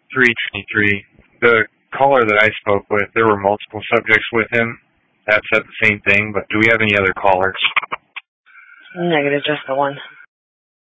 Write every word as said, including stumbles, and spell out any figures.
three twenty-three. The caller that I spoke with, there were multiple subjects with him that said the same thing, but do we have any other callers? Negative, just the one.